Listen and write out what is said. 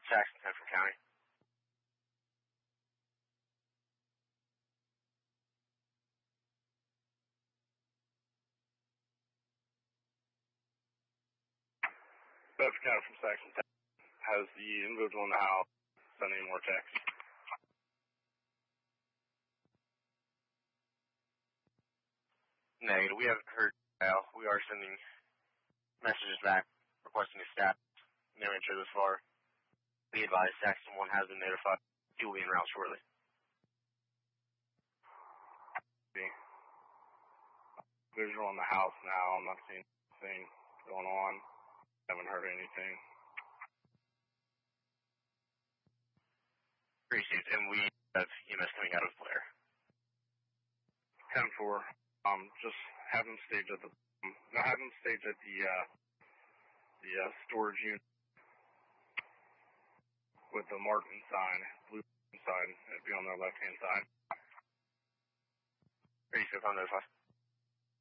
Jackson, Central County. Bedford County from Saxon has the individual in the house sending more texts. Negative. We haven't heard. We are sending messages back requesting a status. No answer this far. Be advised, Saxon 1 has been notified. He will be en route shortly. Visual in the house now. I'm not seeing anything going on. Haven't heard anything. Appreciate it. And we have EMS coming out of Blair. 10-4. Just have them stage at the storage unit with the Martin sign, blue sign. It'd be on their left-hand side. Appreciate it. I'm notified.